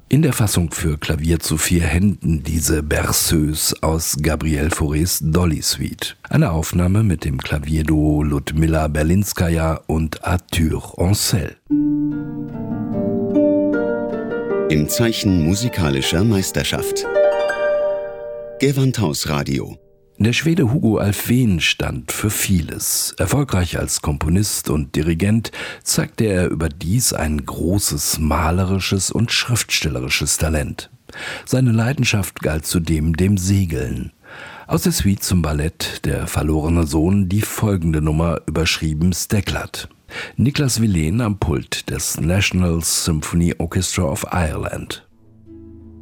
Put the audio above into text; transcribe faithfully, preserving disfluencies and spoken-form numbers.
In der Fassung für Klavier zu vier Händen diese Berceuse aus Gabriel Faurés Dolly Suite. Eine Aufnahme mit dem Klavierduo Ludmila Berlinskaja und Arthur Ancel. Im Zeichen musikalischer Meisterschaft. Gewandhausradio. Der Schwede Hugo Alfvén stand für vieles. Erfolgreich als Komponist und Dirigent zeigte er überdies ein großes malerisches und schriftstellerisches Talent. Seine Leidenschaft galt zudem dem Segeln. Aus der Suite zum Ballett Der verlorene Sohn die folgende Nummer, überschrieben Steklat. Niklas Wilén am Pult des National Symphony Orchestra of Ireland.